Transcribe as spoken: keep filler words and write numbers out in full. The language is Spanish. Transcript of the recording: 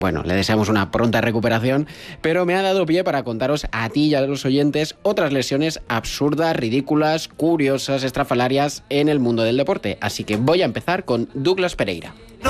Bueno, le deseamos una pronta recuperación, pero me ha dado pie para contaros a ti y a los oyentes otras lesiones absurdas, ridículas, curiosas, estrafalarias en el mundo del deporte. Así que voy a empezar con Douglas Pereira.